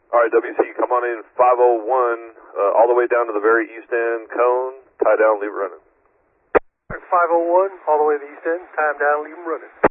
All right, WC, come on in 501, all the way down to the very east end cone, tie down, leave it running. 501, all the way to the east end, time down, leave them running.